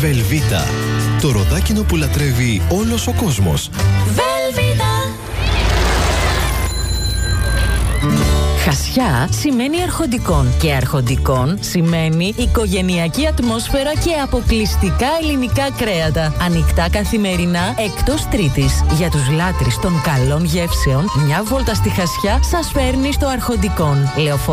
Βελβίτα. Το ροδάκινο που λατρεύει όλος ο κόσμος. Βελβίτα. Χασιά σημαίνει αρχοντικών και αρχοντικών σημαίνει οικογενειακή ατμόσφαιρα και αποκλειστικά ελληνικά κρέατα. Ανοιχτά καθημερινά εκτός Τρίτης. Για τους λάτρεις των καλών γεύσεων, μια βόλτα στη Χασιά σας φέρνει στο Αρχοντικόν.